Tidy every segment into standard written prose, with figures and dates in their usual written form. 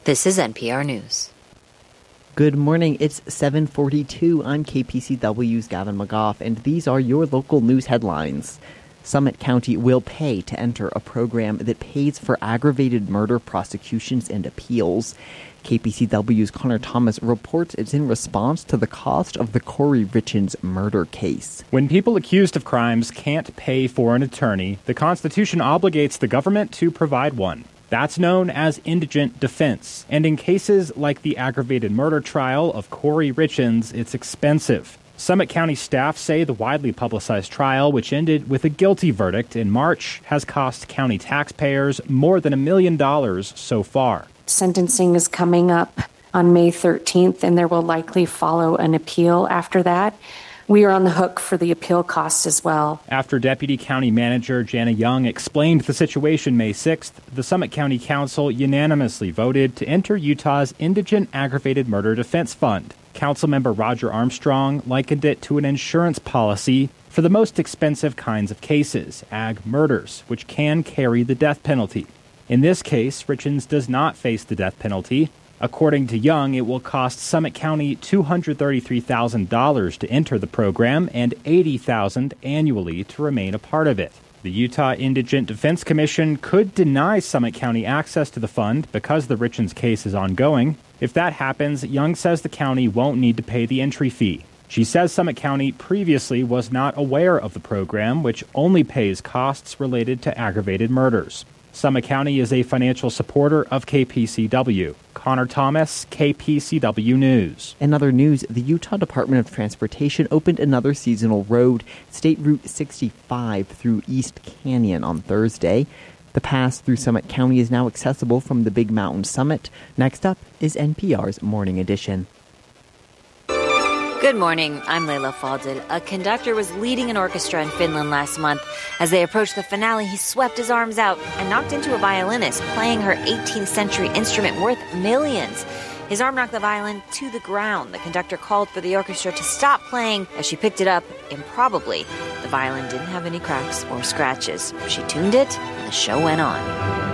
This is NPR News. Good morning. It's 7:42. I'm KPCW's Gavin McGough, and these are your local news headlines. Summit County will pay to enter a program that pays for aggravated murder prosecutions and appeals. KPCW's Connor Thomas reports it's in response to the cost of the Corey Richins murder case. When people accused of crimes can't pay for an attorney, the Constitution obligates the government to provide one. That's known as indigent defense. And in cases like the aggravated murder trial of Corey Richins, it's expensive. Summit County staff say the widely publicized trial, which ended with a guilty verdict in March, has cost county taxpayers more than $1 million so far. Sentencing is coming up on May 13th, and there will likely follow an appeal after that. We are on the hook for the appeal costs as well. After Deputy County Manager Jana Young explained the situation May 6th, the Summit County Council unanimously voted to enter Utah's Indigent Aggravated Murder Defense Fund. Councilmember Roger Armstrong likened it to an insurance policy for the most expensive kinds of cases, ag murders, which can carry the death penalty. In this case, Richins does not face the death penalty. According to Young, it will cost Summit County $233,000 to enter the program and $80,000 annually to remain a part of it. The Utah Indigent Defense Commission could deny Summit County access to the fund because the Richins case is ongoing. If that happens, Young says the county won't need to pay the entry fee. She says Summit County previously was not aware of the program, which only pays costs related to aggravated murders. Summit County is a financial supporter of KPCW. Connor Thomas, KPCW News. In other news, the Utah Department of Transportation opened another seasonal road, State Route 65, through East Canyon on Thursday. The pass through Summit County is now accessible from the Big Mountain Summit. Next up is NPR's Morning Edition. Good morning. I'm Layla Faldil. A conductor was leading an orchestra in Finland last month. As they approached the finale, he swept his arms out and knocked into a violinist playing her 18th century instrument worth millions. His arm knocked the violin to the ground. The conductor called for the orchestra to stop playing. As she picked it up, improbably, the violin didn't have any cracks or scratches. She tuned it, and the show went on.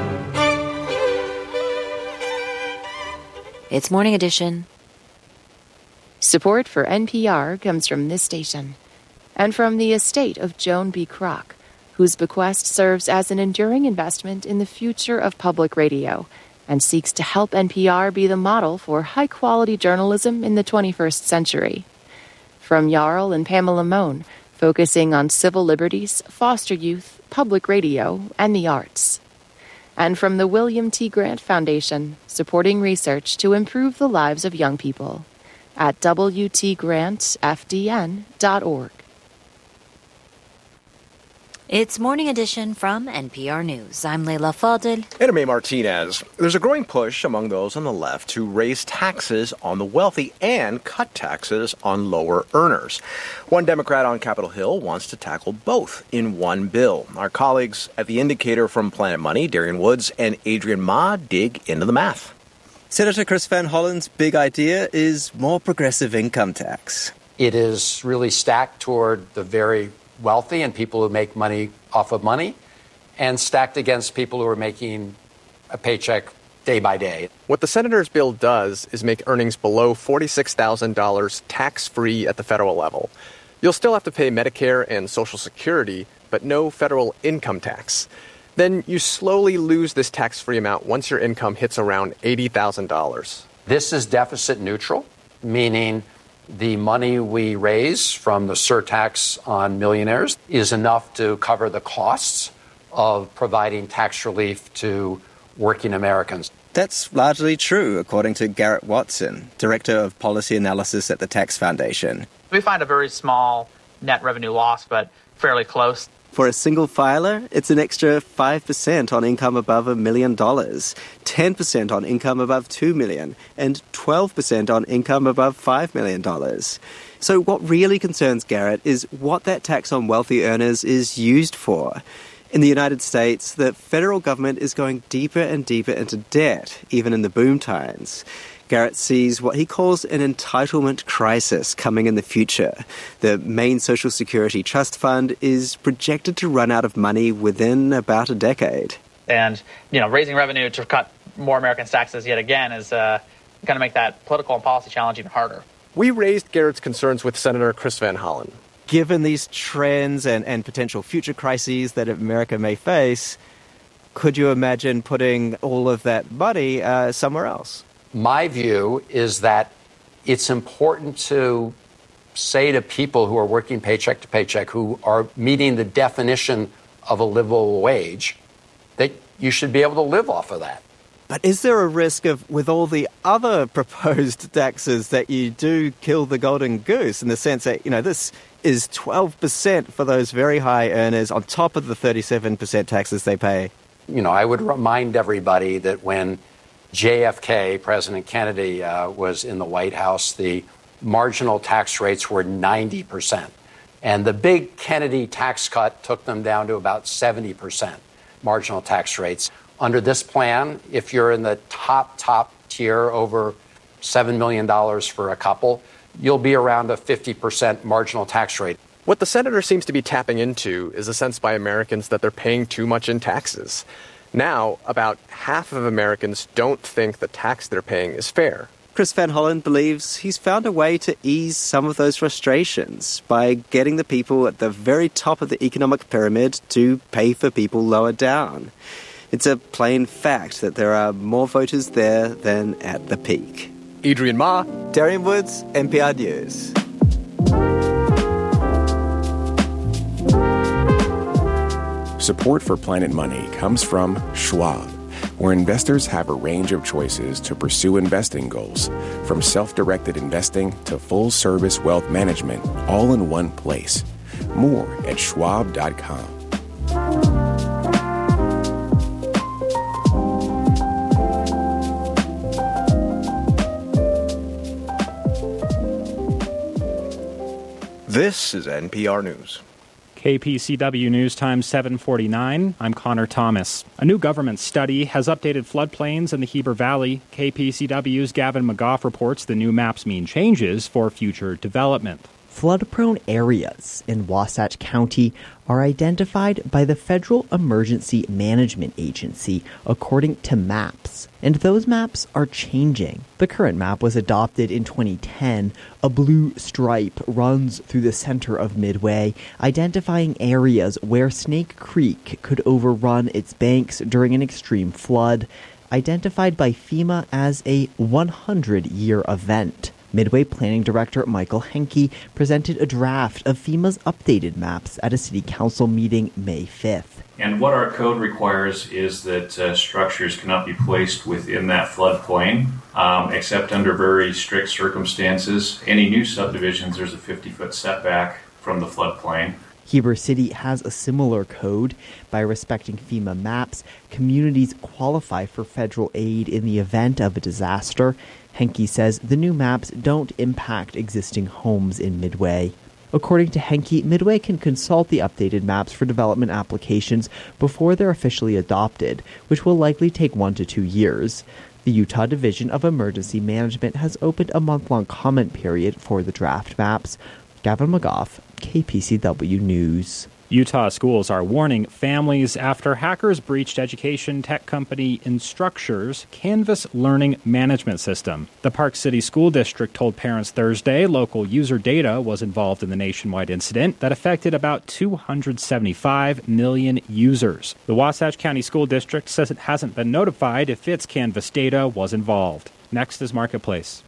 It's Morning Edition. Support for NPR comes from this station and from the estate of Joan B. Kroc, whose bequest serves as an enduring investment in the future of public radio and seeks to help NPR be the model for high-quality journalism in the 21st century. From Jarl and Pamela Mohn, focusing on civil liberties, foster youth, public radio, and the arts. And from the William T. Grant Foundation, supporting research to improve the lives of young people at WTGrantFDN.org. It's Morning Edition from NPR News. I'm Layla Faldil. And I'm A. Martinez. There's a growing push among those on the left to raise taxes on the wealthy and cut taxes on lower earners. One Democrat on Capitol Hill wants to tackle both in one bill. Our colleagues at The Indicator from Planet Money, Darian Woods and Adrian Ma, dig into the math. Senator Chris Van Hollen's big idea is more progressive income tax. It is really stacked toward the very wealthy and people who make money off of money, and stacked against people who are making a paycheck day by day. What the senator's bill does is make earnings below $46,000 tax-free at the federal level. You'll still have to pay Medicare and Social Security, but no federal income tax. Then you slowly lose this tax-free amount once your income hits around $80,000. This is deficit neutral, meaning the money we raise from the surtax on millionaires is enough to cover the costs of providing tax relief to working Americans. That's largely true, according to Garrett Watson, Director of Policy Analysis at the Tax Foundation. We find a very small net revenue loss, but fairly close. For a single filer, it's an extra 5% on income above $1 million, 10% on income above $2 million, and 12% on income above $5 million. So what really concerns Garrett is what that tax on wealthy earners is used for. In the United States, the federal government is going deeper and deeper into debt, even in the boom times. Garrett sees what he calls an entitlement crisis coming in the future. The main Social Security Trust Fund is projected to run out of money within about a decade. And, raising revenue to cut more Americans' taxes yet again is going to make that political and policy challenge even harder. We raised Garrett's concerns with Senator Chris Van Hollen. Given these trends and potential future crises that America may face, could you imagine putting all of that money somewhere else? My view is that it's important to say to people who are working paycheck to paycheck, who are meeting the definition of a livable wage, that you should be able to live off of that. But is there a risk of, with all the other proposed taxes, that you do kill the golden goose in the sense that, this is 12% for those very high earners on top of the 37% taxes they pay? I would remind everybody that when JFK, President Kennedy, was in the White House, the marginal tax rates were 90%. And the big Kennedy tax cut took them down to about 70% marginal tax rates. Under this plan, if you're in the top tier over $7 million for a couple, you'll be around a 50% marginal tax rate. What the senator seems to be tapping into is a sense by Americans that they're paying too much in taxes. Now, about half of Americans don't think the tax they're paying is fair. Chris Van Hollen believes he's found a way to ease some of those frustrations by getting the people at the very top of the economic pyramid to pay for people lower down. It's a plain fact that there are more voters there than at the peak. Adrian Ma, Darian Woods, NPR News. Support for Planet Money comes from Schwab, where investors have a range of choices to pursue investing goals, from self-directed investing to full-service wealth management, all in one place. More at schwab.com. This is NPR News. KPCW News Time 7:49. I'm Connor Thomas. A new government study has updated floodplains in the Heber Valley. KPCW's Gavin McGough reports the new maps mean changes for future development. Flood-prone areas in Wasatch County are identified by the Federal Emergency Management Agency according to maps, and those maps are changing. The current map was adopted in 2010. A blue stripe runs through the center of Midway, identifying areas where Snake Creek could overrun its banks during an extreme flood, identified by FEMA as a 100-year event. Midway Planning Director Michael Henke presented a draft of FEMA's updated maps at a city council meeting May 5th. And what our code requires is that structures cannot be placed within that floodplain, except under very strict circumstances. Any new subdivisions, there's a 50-foot setback from the floodplain. Heber City has a similar code. By respecting FEMA maps, communities qualify for federal aid in the event of a disaster. Henke says the new maps don't impact existing homes in Midway. According to Henke, Midway can consult the updated maps for development applications before they're officially adopted, which will likely take 1 to 2 years. The Utah Division of Emergency Management has opened a month-long comment period for the draft maps. Gavin McGough, KPCW News. Utah schools are warning families after hackers breached education tech company Instructure's Canvas learning management system. The Park City School District told parents Thursday local user data was involved in the nationwide incident that affected about 275 million users. The Wasatch County School District says it hasn't been notified if its Canvas data was involved. Next is Marketplace.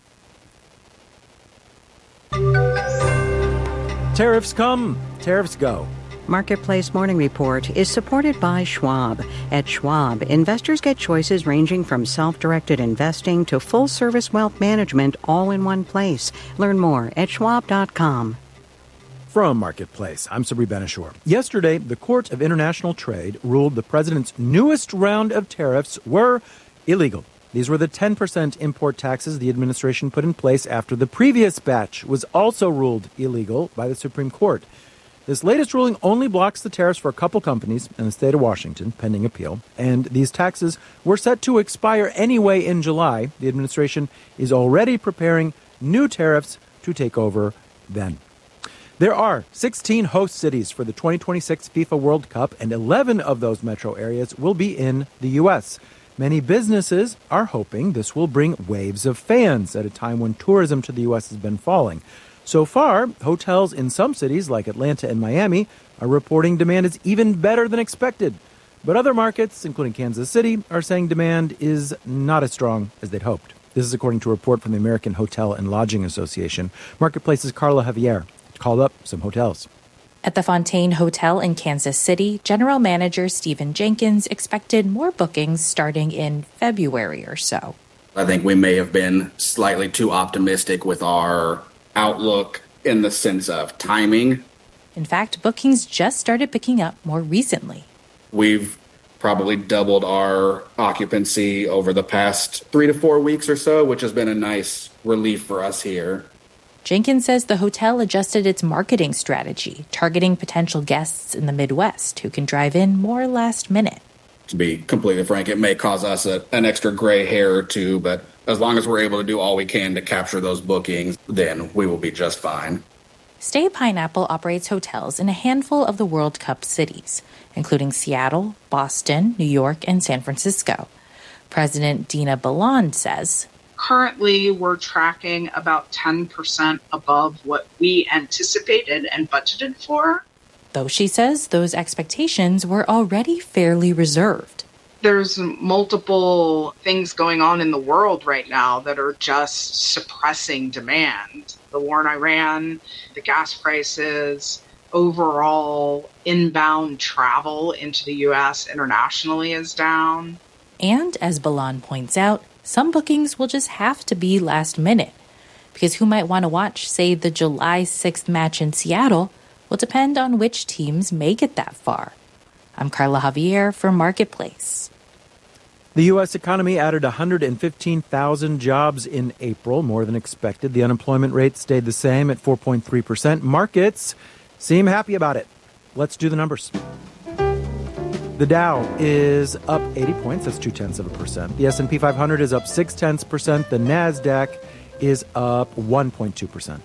Tariffs come, tariffs go. Marketplace Morning Report is supported by Schwab. At Schwab, investors get choices ranging from self-directed investing to full-service wealth management all in one place. Learn more at schwab.com. From Marketplace, I'm Sabri Benishore. Yesterday, the Court of International Trade ruled the president's newest round of tariffs were illegal. These were the 10% import taxes the administration put in place after the previous batch was also ruled illegal by the Supreme Court. This latest ruling only blocks the tariffs for a couple companies in the state of Washington, pending appeal, and these taxes were set to expire anyway in July. The administration is already preparing new tariffs to take over then. There are 16 host cities for the 2026 FIFA World Cup, and 11 of those metro areas will be in the U.S. Many businesses are hoping this will bring waves of fans at a time when tourism to the U.S. has been falling. So far, hotels in some cities like Atlanta and Miami are reporting demand is even better than expected. But other markets, including Kansas City, are saying demand is not as strong as they'd hoped. This is according to a report from the American Hotel and Lodging Association. Marketplace's Carla Javier called up some hotels. At the Fontaine Hotel in Kansas City, General Manager Stephen Jenkins expected more bookings starting in February or so. I think we may have been slightly too optimistic with our outlook in the sense of timing. In fact, bookings just started picking up more recently. We've probably doubled our occupancy over the past 3 to 4 weeks or so, which has been a nice relief for us here. Jenkins says the hotel adjusted its marketing strategy, targeting potential guests in the Midwest who can drive in more last minute. To be completely frank, it may cause us an extra gray hair or two, but as long as we're able to do all we can to capture those bookings, then we will be just fine. Stay Pineapple operates hotels in a handful of the World Cup cities, including Seattle, Boston, New York, and San Francisco. President Dina Balland says, currently, we're tracking about 10% above what we anticipated and budgeted for. Though she says those expectations were already fairly reserved. There's multiple things going on in the world right now that are just suppressing demand. The war in Iran, the gas prices, overall inbound travel into the U.S. internationally is down. And as Balland points out, some bookings will just have to be last minute, because who might want to watch, say, the July 6th match in Seattle will depend on which teams make it that far. I'm Carla Javier for Marketplace. The U.S. economy added 115,000 jobs in April, more than expected. The unemployment rate stayed the same at 4.3%. Markets seem happy about it. Let's do the numbers. The Dow is up 80 points. That's 0.2%. The S&P 500 is up 0.6%. The NASDAQ is up 1.2%.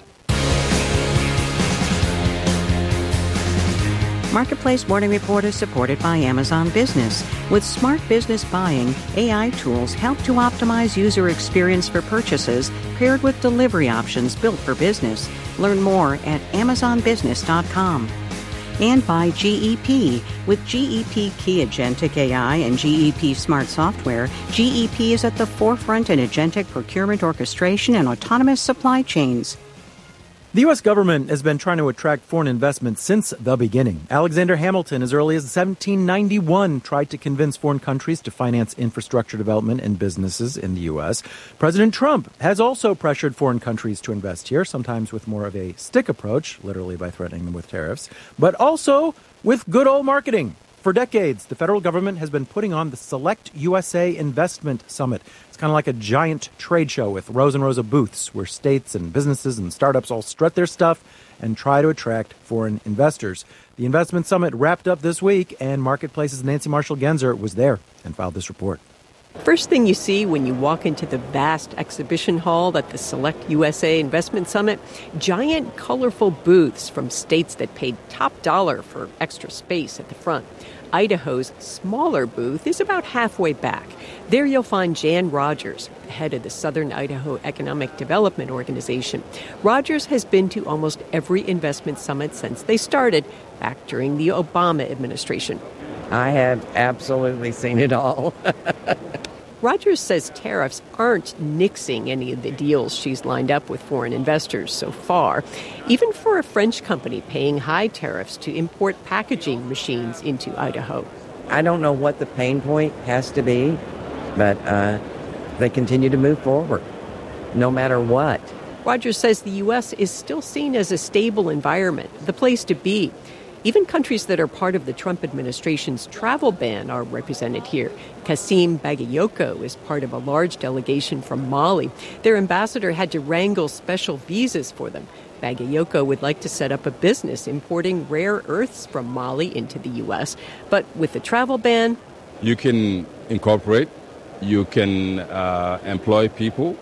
Marketplace Morning Report is supported by Amazon Business. With smart business buying, AI tools help to optimize user experience for purchases, paired with delivery options built for business. Learn more at amazonbusiness.com. And by GEP. With GEP Key Agentic AI and GEP Smart Software, GEP is at the forefront in agentic procurement orchestration and autonomous supply chains. The U.S. government has been trying to attract foreign investment since the beginning. Alexander Hamilton, as early as 1791, tried to convince foreign countries to finance infrastructure development and businesses in the U.S. President Trump has also pressured foreign countries to invest here, sometimes with more of a stick approach, literally by threatening them with tariffs, but also with good old marketing. For decades, the federal government has been putting on the Select USA Investment Summit. It's kind of like a giant trade show with rows and rows of booths where states and businesses and startups all strut their stuff and try to attract foreign investors. The investment summit wrapped up this week, and Marketplace's Nancy Marshall-Genzer was there and filed this report. First thing you see when you walk into the vast exhibition hall at the Select USA Investment Summit, giant colorful booths from states that paid top dollar for extra space at the front. Idaho's smaller booth is about halfway back. There you'll find Jan Rogers, head of the Southern Idaho Economic Development Organization. Rogers has been to almost every investment summit since they started, back during the Obama administration. I have absolutely seen it all. Rogers says tariffs aren't nixing any of the deals she's lined up with foreign investors so far, even for a French company paying high tariffs to import packaging machines into Idaho. I don't know what the pain point has to be, but they continue to move forward, no matter what. Rogers says the U.S. is still seen as a stable environment, the place to be. Even countries that are part of the Trump administration's travel ban are represented here. Kassim Bagayoko is part of a large delegation from Mali. Their ambassador had to wrangle special visas for them. Bagayoko would like to set up a business importing rare earths from Mali into the U.S. But with the travel ban, you can incorporate, you can employ people,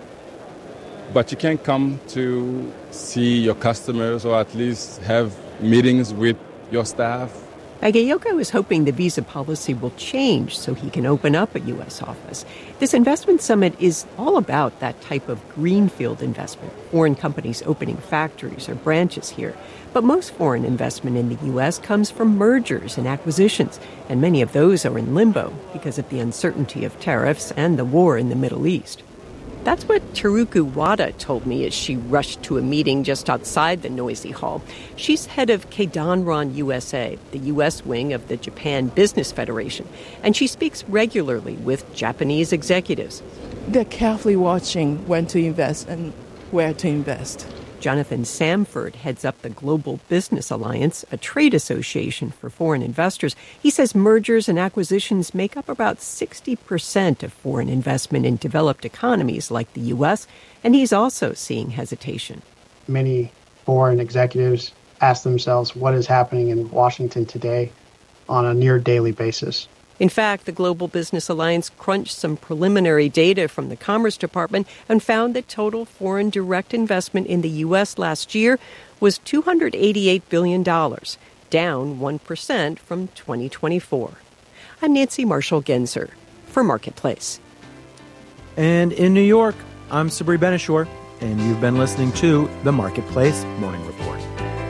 but you can't come to see your customers or at least have meetings with your staff Bagayoko is hoping the visa policy will change so he can open up a U.S. office. This investment summit is all about that type of greenfield investment, foreign companies opening factories or branches here. But most foreign investment in the U.S. comes from mergers and acquisitions, and many of those are in limbo because of the uncertainty of tariffs and the war in the Middle East. That's what Teruku Wada told me as she rushed to a meeting just outside the noisy hall. She's head of Keidanron USA, the U.S. wing of the Japan Business Federation, and she speaks regularly with Japanese executives. They're carefully watching when to invest and where to invest. Jonathan Samford heads up the Global Business Alliance, a trade association for foreign investors. He says mergers and acquisitions make up about 60% of foreign investment in developed economies like the U.S., and he's also seeing hesitation. Many foreign executives ask themselves what is happening in Washington today on a near daily basis. In fact, the Global Business Alliance crunched some preliminary data from the Commerce Department and found that total foreign direct investment in the U.S. last year was $288 billion, down 1% from 2024. I'm Nancy Marshall-Genzer for Marketplace. And in New York, I'm Sabri Benishore, and you've been listening to the Marketplace Morning Report.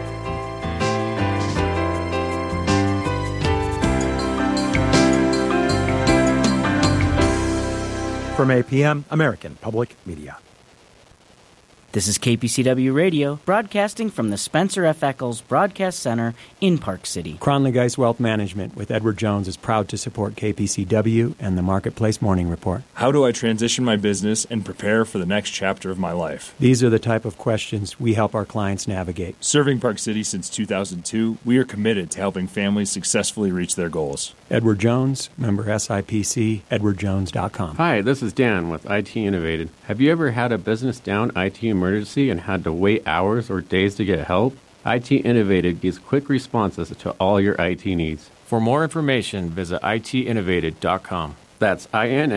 From APM, American Public Media. This is KPCW Radio, broadcasting from the Spencer F. Eccles Broadcast Center in Park City. Cronley Geist Wealth Management with Edward Jones is proud to support KPCW and the Marketplace Morning Report. How do I transition my business and prepare for the next chapter of my life? These are the type of questions we help our clients navigate. Serving Park City since 2002, we are committed to helping families successfully reach their goals. Edward Jones, member SIPC, edwardjones.com. Hi, this is Dan with IT Innovated. Have you ever had a business down IT emergency and had to wait hours or days to get help? IT Innovated gives quick responses to all your IT needs. For more information, visit itinnovated.com. That's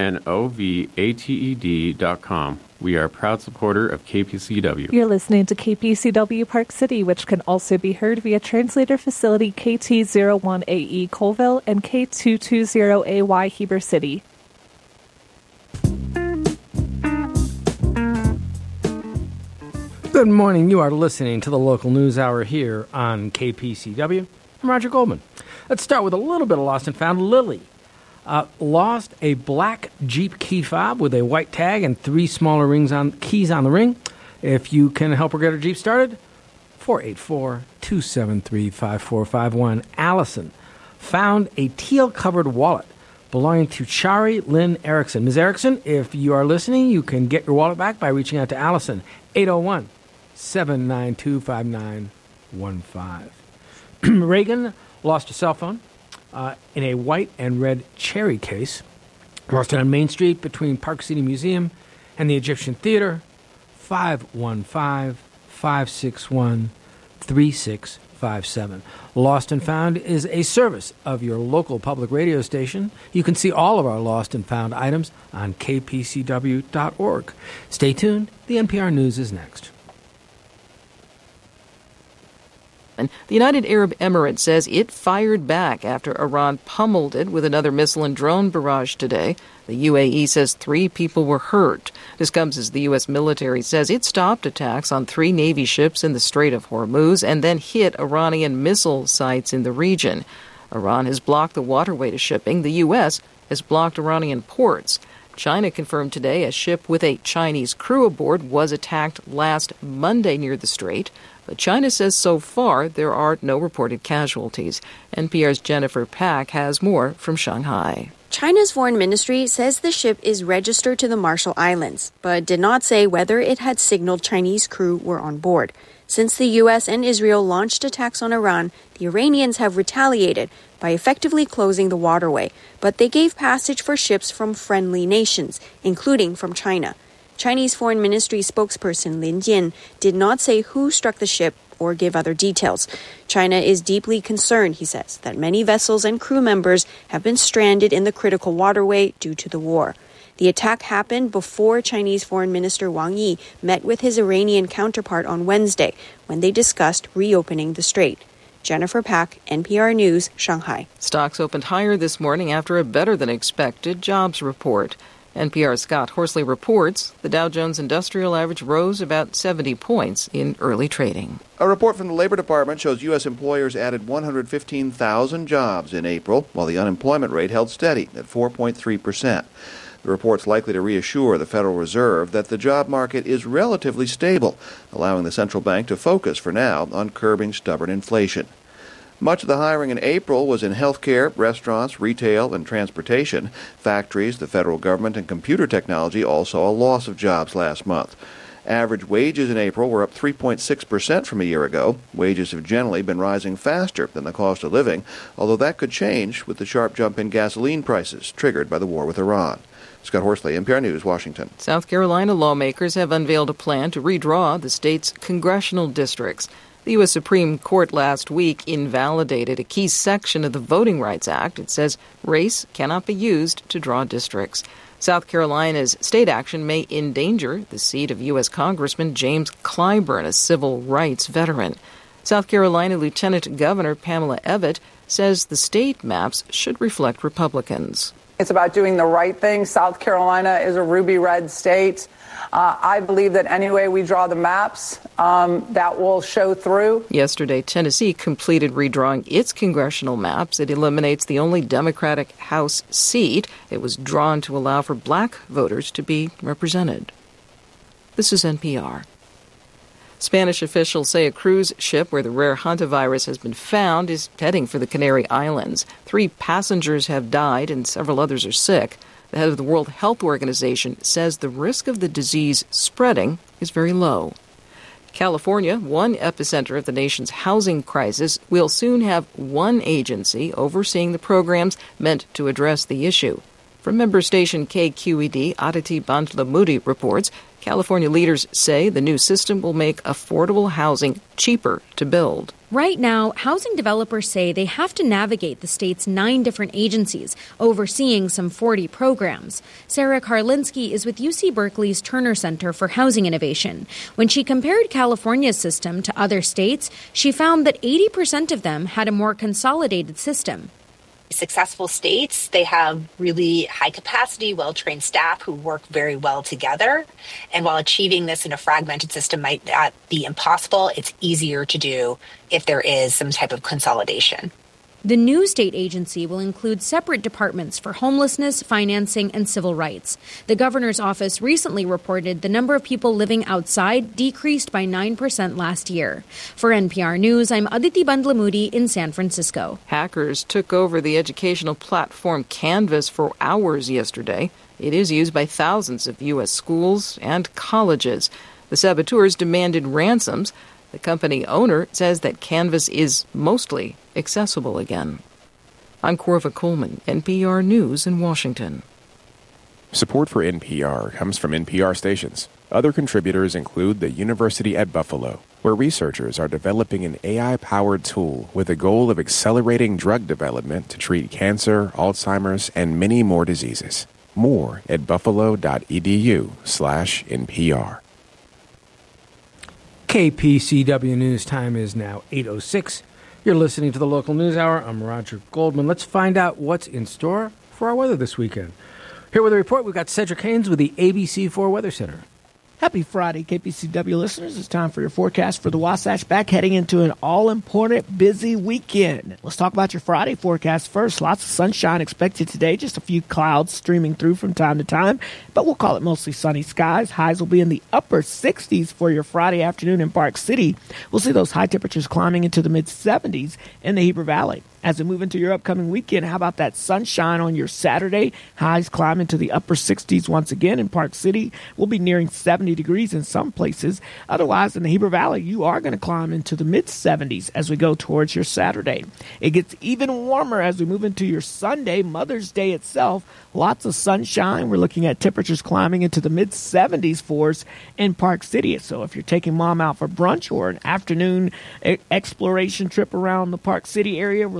INNOVATED.com. We are a proud supporter of KPCW. You're listening to KPCW Park City, which can also be heard via translator facility KT01AE Colville and K220AY Heber City. Good morning. You are listening to the local news hour here on KPCW. I'm Roger Goldman. Let's start with a little bit of lost and found. Lily lost a black Jeep key fob with a white tag and 3 smaller keys on the ring. If you can help her get her Jeep started, 484-273-5451. Allison found a teal-covered wallet belonging to Chari Lynn Erickson. Ms. Erickson, if you are listening, you can get your wallet back by reaching out to Allison, 801-792-5915. Reagan lost a cell phone in a white and red cherry case. Lost it on Main Street between Park City Museum and the Egyptian Theater. 515-561-3657. Lost and Found is a service of your local public radio station. You can see all of our lost and found items on kpcw.org. Stay tuned. The NPR News is next. The United Arab Emirates says it fired back after Iran pummeled it with another missile and drone barrage today. The UAE says 3 people were hurt. This comes as the U.S. military says it stopped attacks on 3 Navy ships in the Strait of Hormuz and then hit Iranian missile sites in the region. Iran has blocked the waterway to shipping. The U.S. has blocked Iranian ports. China confirmed today a ship with a Chinese crew aboard was attacked last Monday near the strait. But China says so far there are no reported casualties. NPR's Jennifer Pack has more from Shanghai. China's foreign ministry says the ship is registered to the Marshall Islands, but did not say whether it had signaled Chinese crew were on board. Since the U.S. and Israel launched attacks on Iran, the Iranians have retaliated by effectively closing the waterway, but they gave passage for ships from friendly nations, including from China. Chinese Foreign Ministry spokesperson Lin Jian did not say who struck the ship or give other details. China is deeply concerned, he says, that many vessels and crew members have been stranded in the critical waterway due to the war. The attack happened before Chinese Foreign Minister Wang Yi met with his Iranian counterpart on Wednesday when they discussed reopening the strait. Jennifer Pack, NPR News, Shanghai. Stocks opened higher this morning after a better-than-expected jobs report. NPR's Scott Horsley reports the Dow Jones Industrial Average rose about 70 points in early trading. A report from the Labor Department shows U.S. employers added 115,000 jobs in April, while the unemployment rate held steady at 4.3%. The report's likely to reassure the Federal Reserve that the job market is relatively stable, allowing the central bank to focus for now on curbing stubborn inflation. Much of the hiring in April was in healthcare, restaurants, retail, and transportation. Factories, the federal government, and computer technology all saw a loss of jobs last month. Average wages in April were up 3.6% from a year ago. Wages have generally been rising faster than the cost of living, although that could change with the sharp jump in gasoline prices triggered by the war with Iran. Scott Horsley, NPR News, Washington. South Carolina lawmakers have unveiled a plan to redraw the state's congressional districts. The U.S. Supreme Court last week invalidated a key section of the Voting Rights Act. It says race cannot be used to draw districts. South Carolina's state action may endanger the seat of U.S. Congressman James Clyburn, a civil rights veteran. South Carolina Lieutenant Governor Pamela Evette says the state maps should reflect Republicans. It's about doing the right thing. South Carolina is a ruby red state. I believe that any way we draw the maps, that will show through. Yesterday, Tennessee completed redrawing its congressional maps. It eliminates the only Democratic House seat. It was drawn to allow for black voters to be represented. This is NPR. Spanish officials say a cruise ship where the rare hantavirus has been found is heading for the Canary Islands. 3 passengers have died and several others are sick. The head of the World Health Organization says the risk of the disease spreading is very low. California, one epicenter of the nation's housing crisis, will soon have one agency overseeing the programs meant to address the issue. From member station KQED, Aditi Bandlamudi reports, California leaders say the new system will make affordable housing cheaper to build. Right now, housing developers say they have to navigate the state's 9 different agencies, overseeing some 40 programs. Sarah Karlinski is with UC Berkeley's Turner Center for Housing Innovation. When she compared California's system to other states, she found that 80% of them had a more consolidated system. Successful states, they have really high capacity, well-trained staff who work very well together. And while achieving this in a fragmented system might not be impossible, it's easier to do if there is some type of consolidation. The new state agency will include separate departments for homelessness, financing, and civil rights. The governor's office recently reported the number of people living outside decreased by 9% last year. For NPR News, I'm Aditi Bandlamudi in San Francisco. Hackers took over the educational platform Canvas for hours yesterday. It is used by thousands of U.S. schools and colleges. The saboteurs demanded ransoms. The company owner says that Canvas is mostly accessible again. I'm Corva Coleman, NPR News in Washington. Support for NPR comes from NPR stations. Other contributors include the University at Buffalo, where researchers are developing an AI-powered tool with the goal of accelerating drug development to treat cancer, Alzheimer's, and many more diseases. More at buffalo.edu/NPR. KPCW News Time is now 8:06. You're listening to the Local News Hour. I'm Roger Goldman. Let's find out what's in store for our weather this weekend. Here with a report, we've got Cedric Haynes with the ABC4 Weather Center. Happy Friday, KPCW listeners. It's time for your forecast for the Wasatch back heading into an all-important busy weekend. Let's talk about your Friday forecast first. Lots of sunshine expected today, just a few clouds streaming through from time to time, but we'll call it mostly sunny skies. Highs will be in the upper 60s for your Friday afternoon in Park City. We'll see those high temperatures climbing into the mid-70s in the Heber Valley. As we move into your upcoming weekend, how about that sunshine on your Saturday? Highs climb into the upper 60s once again in Park City. We'll be nearing 70 degrees in some places. Otherwise, in the Heber Valley, you are going to climb into the mid-70s as we go towards your Saturday. It gets even warmer as we move into your Sunday, Mother's Day itself. Lots of sunshine. We're looking at temperatures climbing into the mid-70s for us in Park City. So if you're taking mom out for brunch or an afternoon exploration trip around the Park City area, we're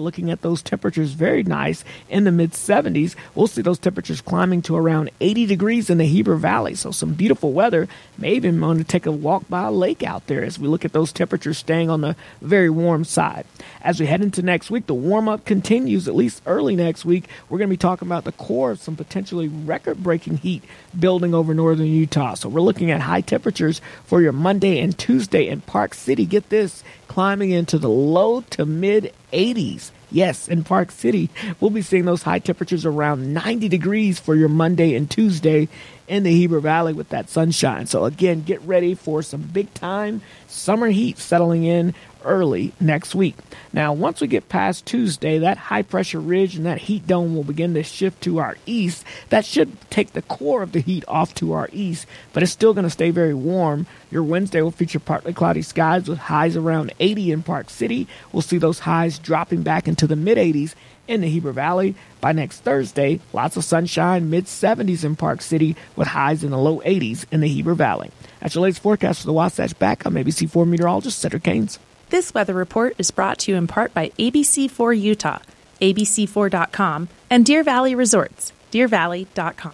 looking at those temperatures very nice in the mid-70s. We'll see those temperatures climbing to around 80 degrees in the Heber Valley. So some beautiful weather. May even want to take a walk by a lake out there as we look at those temperatures staying on the very warm side. As we head into next week, the warm-up continues, at least early next week. We're going to be talking about the core of some potentially record-breaking heat building over northern Utah. So we're looking at high temperatures for your Monday and Tuesday in Park City. Get this, climbing into the low to mid 80s. Yes, in Park City, we'll be seeing those high temperatures around 90 degrees for your Monday and Tuesday in the Heber Valley with that sunshine. So again, get ready for some big-time summer heat settling in early next week. Now, once we get past Tuesday, that high-pressure ridge and that heat dome will begin to shift to our east. That should take the core of the heat off to our east, but it's still going to stay very warm. Your Wednesday will feature partly cloudy skies with highs around 80 in Park City. We'll see those highs dropping back into the mid-80s in the Heber Valley. By next Thursday, lots of sunshine, mid-70s in Park City with highs in the low 80s in the Heber Valley. That's your latest forecast for the Wasatch. Back, I'm ABC4 meteorologist Cedric Haynes. This weather report is brought to you in part by ABC4 Utah, abc4.com, and Deer Valley Resorts, deervalley.com.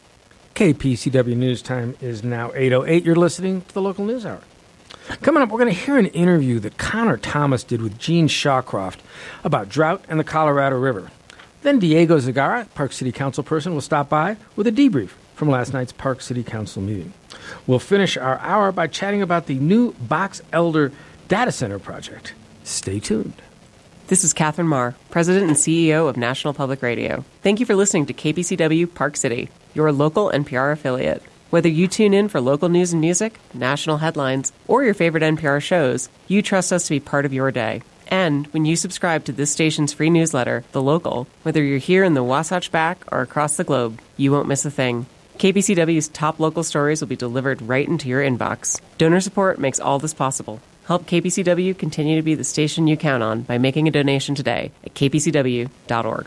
KPCW News Time is now 8:08. You're listening to the local news hour. Coming up, we're going to hear an interview that Connor Thomas did with Gene Shawcroft about drought and the Colorado River. Then Diego Zagara, Park City Council person, will stop by with a debrief from last night's Park City Council meeting. We'll finish our hour by chatting about the new Box Elder Data Center project. Stay tuned. This is Catherine Marr, President and CEO of National Public Radio. Thank you for listening to KPCW Park City, your local NPR affiliate. Whether you tune in for local news and music, national headlines, or your favorite NPR shows, you trust us to be part of your day. And when you subscribe to this station's free newsletter, The Local, whether you're here in the Wasatch Back or across the globe, you won't miss a thing. KPCW's top local stories will be delivered right into your inbox. Donor support makes all this possible. Help KPCW continue to be the station you count on by making a donation today at kpcw.org.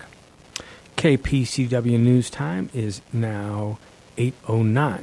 KPCW News Time is now 8:09.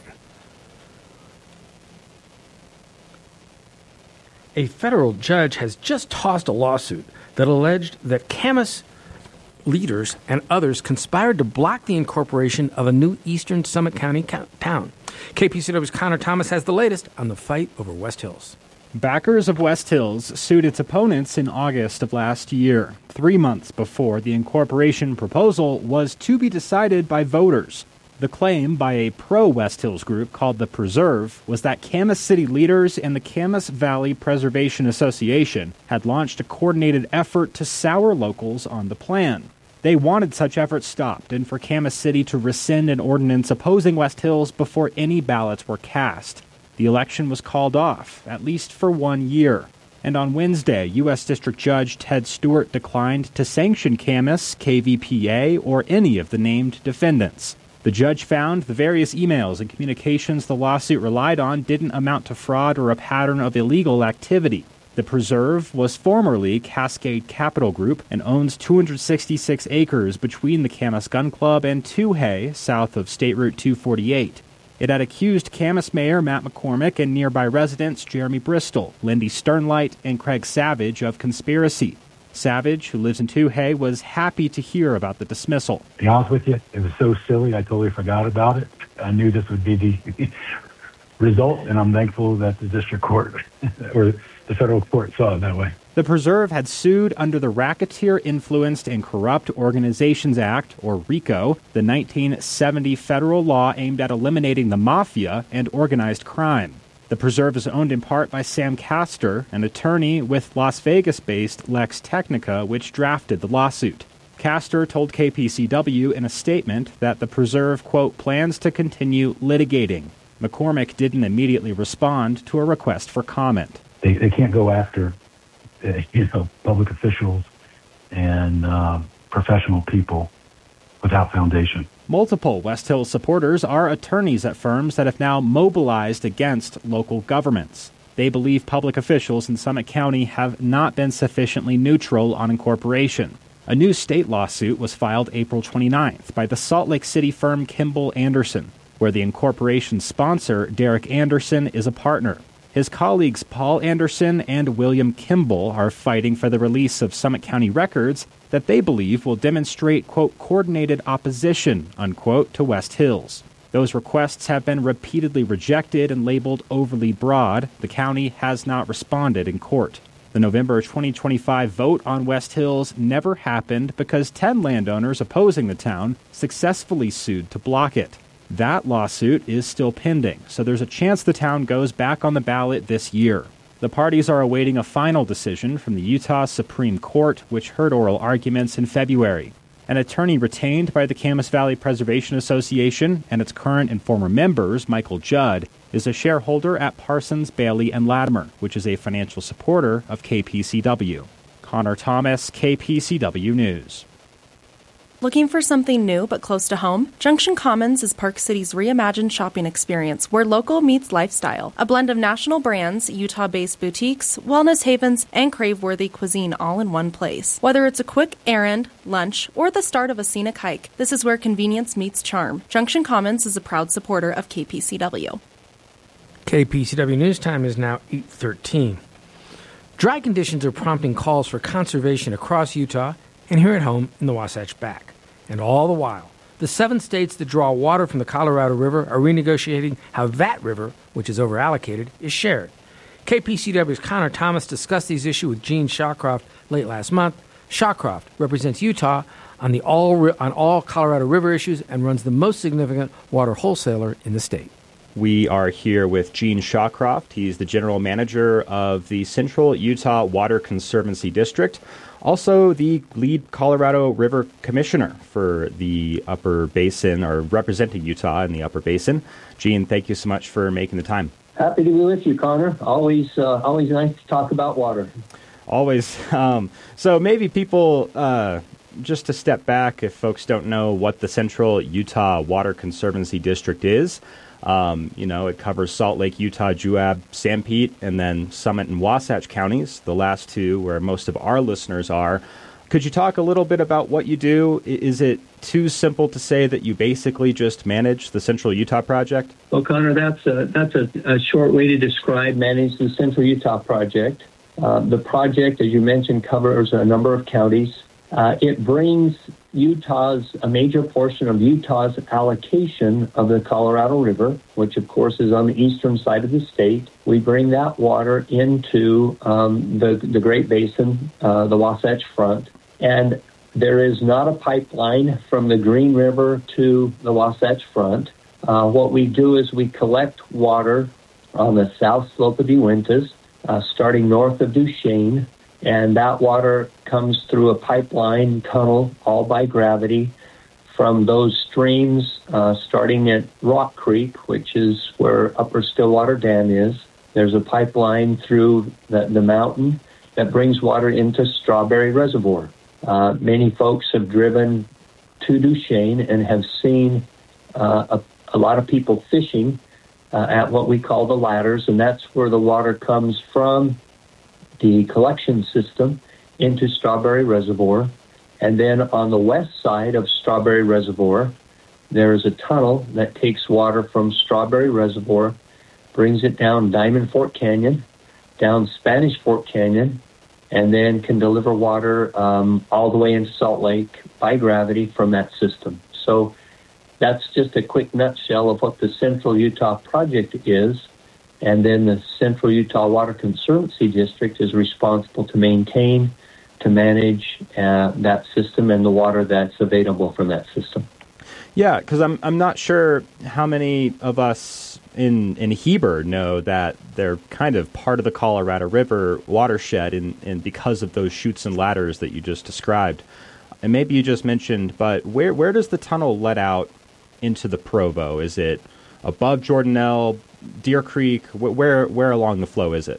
A federal judge has just tossed a lawsuit that alleged that Camas leaders and others conspired to block the incorporation of a new eastern Summit County town. KPCW's Connor Thomas has the latest on the fight over West Hills. Backers of West Hills sued its opponents in August of last year, 3 months before the incorporation proposal was to be decided by voters. The claim by a pro-West Hills group called The Preserve was that Camas City leaders and the Camas Valley Preservation Association had launched a coordinated effort to sour locals on the plan. They wanted such efforts stopped and for Camas City to rescind an ordinance opposing West Hills before any ballots were cast. The election was called off, at least for 1 year. And on Wednesday, U.S. District Judge Ted Stewart declined to sanction Camas, KVPA, or any of the named defendants. The judge found the various emails and communications the lawsuit relied on didn't amount to fraud or a pattern of illegal activity. The Preserve was formerly Cascade Capital Group and owns 266 acres between the Camas Gun Club and Toohey, south of State Route 248. It had accused Camas Mayor Matt McCormick and nearby residents Jeremy Bristol, Lindy Sternlight, and Craig Savage of conspiracy. Savage, who lives in Toohey, was happy to hear about the dismissal. To be honest with you, it was so silly I totally forgot about it. I knew this would be the result, and I'm thankful that the district court or the federal court saw it that way. The Preserve had sued under the Racketeer-Influenced and Corrupt Organizations Act, or RICO, the 1970 federal law aimed at eliminating the mafia and organized crime. The Preserve is owned in part by Sam Castor, an attorney with Las Vegas-based Lex Technica, which drafted the lawsuit. Castor told KPCW in a statement that the Preserve, quote, plans to continue litigating. McCormick didn't immediately respond to a request for comment. They can't go after public officials and professional people without foundation. Multiple West Hills supporters are attorneys at firms that have now mobilized against local governments. They believe public officials in Summit County have not been sufficiently neutral on incorporation. A new state lawsuit was filed April 29th by the Salt Lake City firm Kimball Anderson, where the incorporation sponsor, Derek Anderson, is a partner. His colleagues Paul Anderson and William Kimball are fighting for the release of Summit County records that they believe will demonstrate, quote, coordinated opposition, unquote, to West Hills. Those requests have been repeatedly rejected and labeled overly broad. The county has not responded in court. The November 2025 vote on West Hills never happened because 10 landowners opposing the town successfully sued to block it. That lawsuit is still pending, so there's a chance the town goes back on the ballot this year. The parties are awaiting a final decision from the Utah Supreme Court, which heard oral arguments in February. An attorney retained by the Camas Valley Preservation Association and its current and former members, Michael Judd, is a shareholder at Parsons, Bailey, and Latimer, which is a financial supporter of KPCW. Connor Thomas, KPCW News. Looking for something new but close to home? Junction Commons is Park City's reimagined shopping experience where local meets lifestyle. A blend of national brands, Utah-based boutiques, wellness havens, and crave-worthy cuisine all in one place. Whether it's a quick errand, lunch, or the start of a scenic hike, this is where convenience meets charm. Junction Commons is a proud supporter of KPCW. KPCW News Time is now 8:13. Dry conditions are prompting calls for conservation across Utah and here at home in the Wasatch Back. And all the while, the 7 states that draw water from the Colorado River are renegotiating how that river, which is overallocated, is shared. KPCW's Connor Thomas discussed these issues with Gene Shawcroft late last month. Shawcroft represents Utah on all Colorado River issues and runs the most significant water wholesaler in the state. We are here with Gene Shawcroft. He's the general manager of the Central Utah Water Conservancy District, also the lead Colorado River commissioner for the Upper Basin, or representing Utah in the Upper Basin. Gene, thank you so much for making the time. Happy to be with you, Connor. Always nice to talk about water. Always. So maybe people, just to step back, if folks don't know what the Central Utah Water Conservancy District is, it covers Salt Lake, Utah, Juab, Sanpete, and then Summit and Wasatch counties, the last two where most of our listeners are. Could you talk a little bit about what you do? Is it too simple to say that you basically just manage the Central Utah Project? Well, Connor, that's a short way to describe manage the Central Utah Project. The project, as you mentioned, covers a number of counties. It brings a major portion of Utah's allocation of the Colorado River, which of course is on the eastern side of the state. We bring that water into the Great Basin, the Wasatch Front, and there is not a pipeline from the Green River to the Wasatch Front. What we do is we collect water on the south slope of the Uintas, starting north of Duchesne, and that water comes through a pipeline tunnel, all by gravity, from those streams starting at Rock Creek, which is where Upper Stillwater Dam is. There's a pipeline through the mountain that brings water into Strawberry Reservoir. Many folks have driven to Duchesne and have seen a lot of people fishing at what we call the ladders, and that's where the water comes from the collection system into Strawberry Reservoir. And then on the west side of Strawberry Reservoir, there is a tunnel that takes water from Strawberry Reservoir, brings it down Diamond Fork Canyon, down Spanish Fork Canyon, and then can deliver water all the way into Salt Lake by gravity from that system. So that's just a quick nutshell of what the Central Utah Project is. And then the Central Utah Water Conservancy District is responsible to maintain, to manage that system and the water that's available from that system. Yeah, because I'm not sure how many of us in Heber know that they're kind of part of the Colorado River watershed, and because of those chutes and ladders that you just described. And maybe you just mentioned, but where does the tunnel let out into the Provo? Is it above Jordanelle, Deer Creek? Where along the flow is it?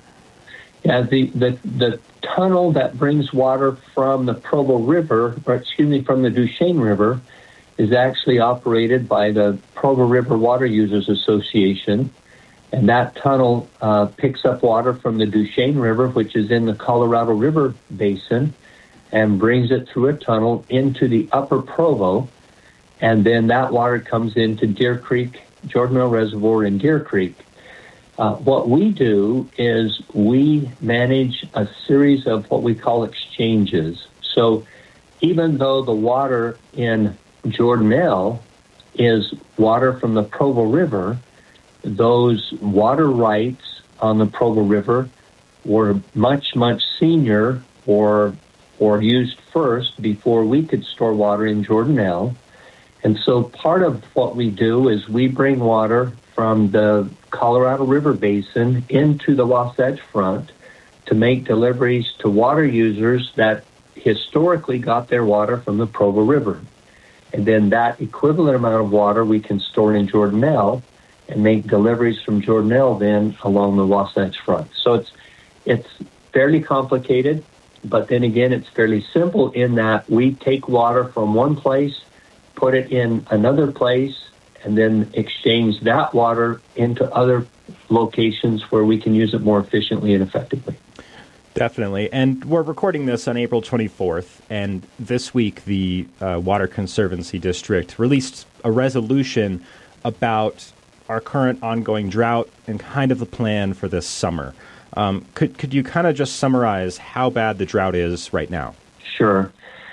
Yeah, the tunnel that brings water from the Provo River, from the Duchesne River, is actually operated by the Provo River Water Users Association. And that tunnel picks up water from the Duchesne River, which is in the Colorado River Basin, and brings it through a tunnel into the Upper Provo. And then that water comes into Deer Creek, Jordanelle Reservoir, and Deer Creek. What we do is we manage a series of what we call exchanges. So even though the water in Jordanelle is water from the Provo River, those water rights on the Provo River were much, much senior or used first before we could store water in Jordanelle. And so part of what we do is we bring water from the Colorado River Basin into the Wasatch Front to make deliveries to water users that historically got their water from the Provo River. And then that equivalent amount of water we can store in Jordanelle and make deliveries from Jordanelle then along the Wasatch Front. So it's fairly complicated, but then again, it's fairly simple in that we take water from one place, put it in another place, and then exchange that water into other locations where we can use it more efficiently and effectively. Definitely. And we're recording this on April 24th, and this week the Water Conservancy District released a resolution about our current ongoing drought and kind of the plan for this summer. Could you kind of just summarize how bad the drought is right now? Sure.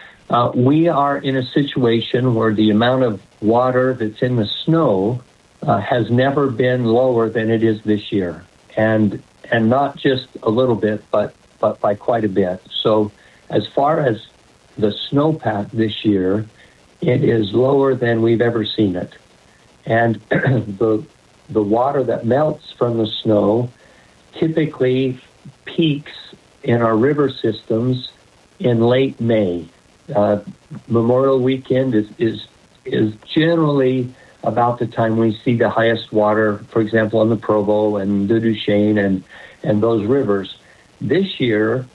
We are in a situation where the amount of water that's in the snow has never been lower than it is this year. And not just a little bit, but by quite a bit. So as far as the snowpack this year, it is lower than we've ever seen it. And the water that melts from the snow typically peaks in our river systems in late May. Memorial Weekend is generally about the time we see the highest water, for example, on the Provo and the Duchesne and those rivers. This year,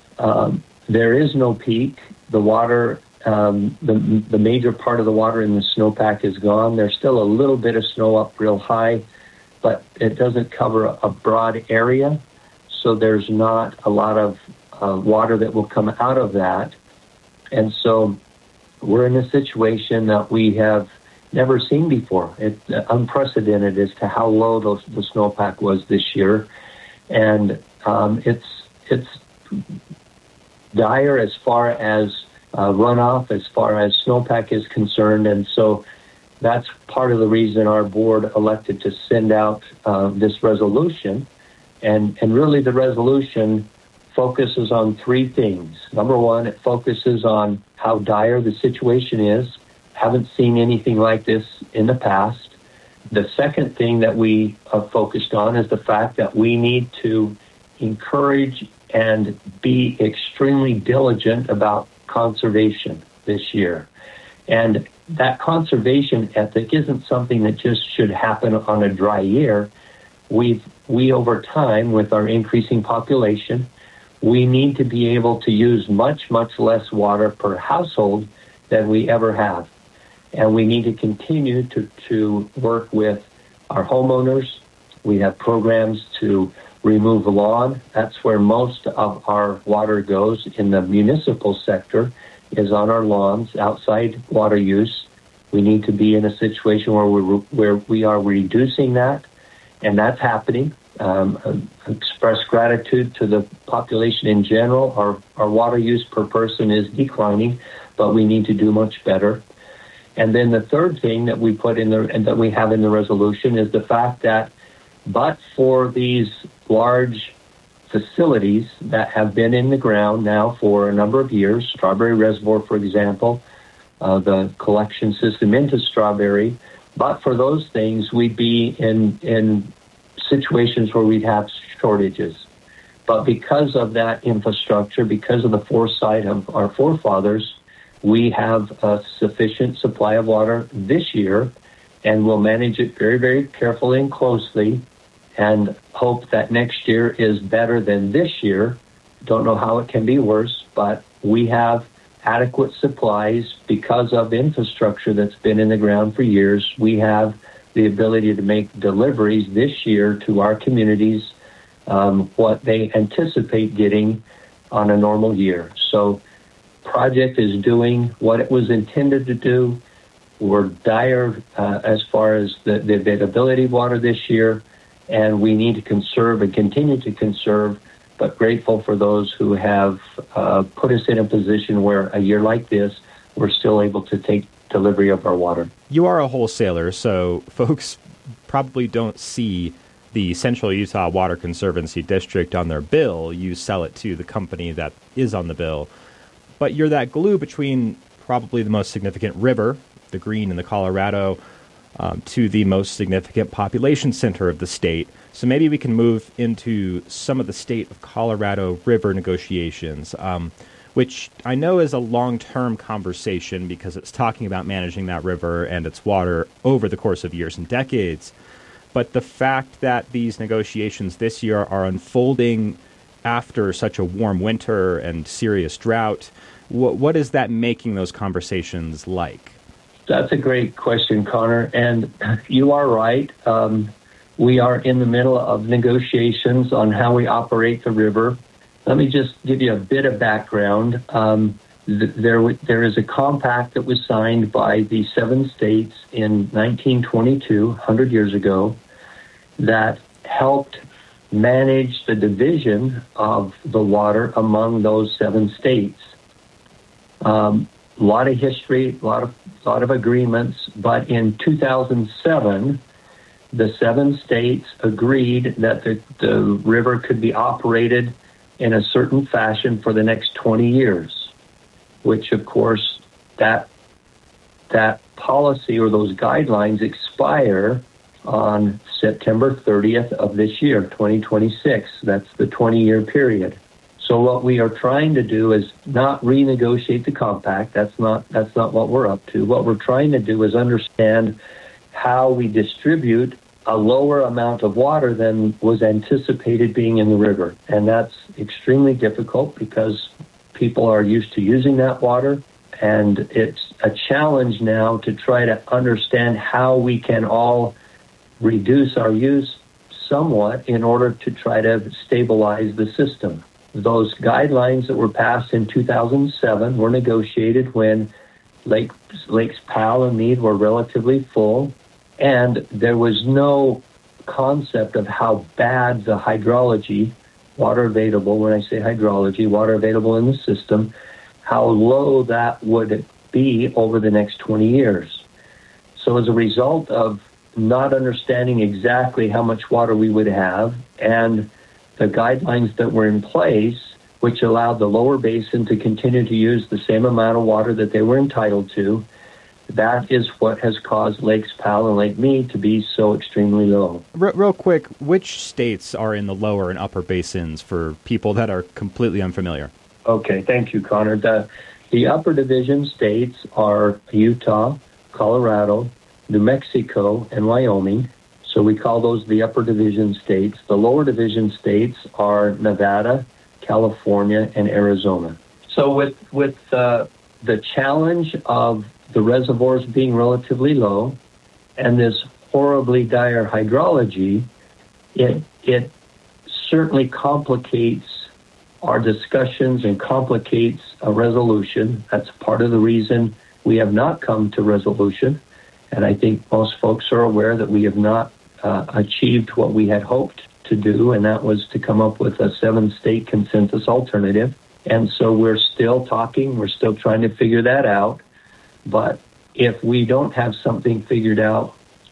there is no peak. The water, the major part of the water in the snowpack is gone. There's still a little bit of snow up real high, but it doesn't cover a broad area, so there's not a lot of water that will come out of that. And so we're in a situation that we have never seen before. It's unprecedented as to how low the snowpack was this year. And it's dire as far as runoff, as far as snowpack is concerned. And so that's part of the reason our board elected to send out this resolution. And really the resolution focuses on three things. Number one, it focuses on how dire the situation is. Haven't seen anything like this in the past. The second thing that we are focused on is the fact that we need to encourage and be extremely diligent about conservation this year. And that conservation ethic isn't something that just should happen on a dry year. We over time, with our increasing population, we need to be able to use much, much less water per household than we ever have. And we need to continue to work with our homeowners. We have programs to remove the lawn. That's where most of our water goes in the municipal sector, is on our lawns, outside water use. We need to be in a situation where we are reducing that, and that's happening. Express gratitude to the population in general. Our water use per person is declining, but we need to do much better. And then the third thing that we put in there and that we have in the resolution is the fact that, but for these large facilities that have been in the ground now for a number of years, Strawberry Reservoir, for example, the collection system into Strawberry, but for those things, we'd be in situations where we'd have shortages. But because of that infrastructure, because of the foresight of our forefathers, we have a sufficient supply of water this year, and we'll manage it very, very carefully and closely and hope that next year is better than this year. Don't know how it can be worse, but we have adequate supplies because of infrastructure that's been in the ground for years. We have the ability to make deliveries this year to our communities, what they anticipate getting on a normal year. So project is doing what it was intended to do. We're dire as far as the availability of water this year, and we need to conserve and continue to conserve, but grateful for those who have put us in a position where a year like this, we're still able to take delivery of our water. You are a wholesaler, so folks probably don't see the Central Utah Water Conservancy District on their bill. You sell it to the company that is on the bill. But you're that glue between probably the most significant river, the Green in the Colorado, to the most significant population center of the state. So maybe we can move into some of the state of Colorado river negotiations, which I know is a long-term conversation because it's talking about managing that river and its water over the course of years and decades. But the fact that these negotiations this year are unfolding after such a warm winter and serious drought, what is that making those conversations like? That's a great question, Connor, and you are right. We are in the middle of negotiations on how we operate the river. Let me just give you a bit of background. There is a compact that was signed by the 7 states in 1922, 100 years ago, that helped manage the division of the water among those 7 states. A lot of history, a lot of agreements, but in 2007, the 7 states agreed that the river could be operated in a certain fashion for the next 20 years, which, of course, that policy or those guidelines expire on September 30th of this year, 2026. That's the 20-year period. So what we are trying to do is not renegotiate the compact. That's not what we're up to. What we're trying to do is understand how we distribute a lower amount of water than was anticipated being in the river. And that's extremely difficult because people are used to using that water. And it's a challenge now to try to understand how we can all reduce our use somewhat in order to try to stabilize the system. Those guidelines that were passed in 2007 were negotiated when Lakes Powell and Meade were relatively full, and there was no concept of how bad the hydrology, water available, when I say hydrology, water available in the system, how low that would be over the next 20 years. So as a result of not understanding exactly how much water we would have and the guidelines that were in place, which allowed the lower basin to continue to use the same amount of water that they were entitled to, that is what has caused Lakes Powell and Lake Meade to be so extremely low. Real quick, which states are in the lower and upper basins for people that are completely unfamiliar? Okay, thank you, Connor. The upper division states are Utah, Colorado, New Mexico, and Wyoming. So we call those the upper division states. The lower division states are Nevada, California, and Arizona. So with the challenge of the reservoirs being relatively low and this horribly dire hydrology, it certainly complicates our discussions and complicates a resolution. That's part of the reason we have not come to resolution. And I think most folks are aware that we have not achieved what we had hoped to do, and that was to come up with a 7-state consensus alternative. And so we're still talking, we're still trying to figure that out. But if we don't have something figured out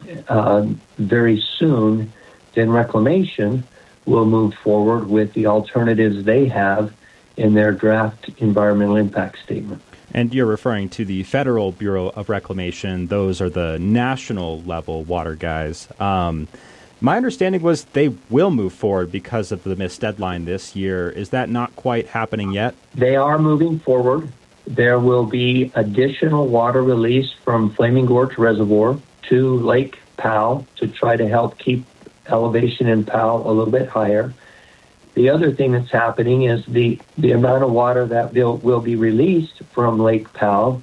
very soon, then Reclamation will move forward with the alternatives they have in their draft environmental impact statement. And you're referring to the Federal Bureau of Reclamation. Those are the national level water guys. My understanding was they will move forward because of the missed deadline this year. Is that not quite happening yet? They are moving forward. There will be additional water released from Flaming Gorge Reservoir to Lake Powell to try to help keep elevation in Powell a little bit higher. The other thing that's happening is the amount of water that will be released from Lake Powell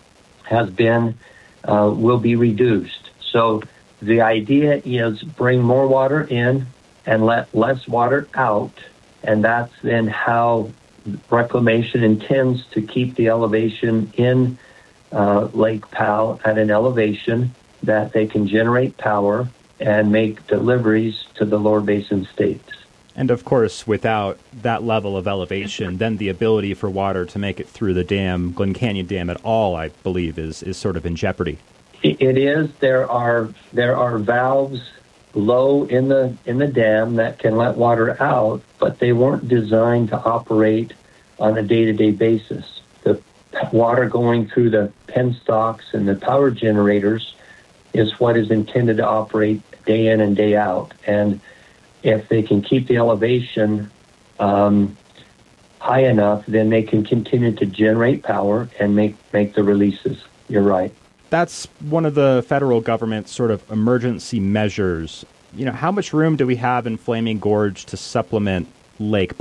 will be reduced. So the idea is bring more water in and let less water out, and that's then how Reclamation intends to keep the elevation in Lake Powell at an elevation that they can generate power and make deliveries to to the lower basin states. And of course, without that level of elevation, then the ability for water to make it through the dam, Glen Canyon Dam at all, I believe, is sort of in jeopardy. It is. There are valves low in the dam that can let water out, but they weren't designed to operate on a day-to-day basis. The water going through the penstocks and the power generators is what is intended to operate day in and day out. And if they can keep the elevation high enough, then they can continue to generate power and make the releases. You're right. That's one of the federal government's sort of emergency measures. How much room do we have in Flaming Gorge to supplement lake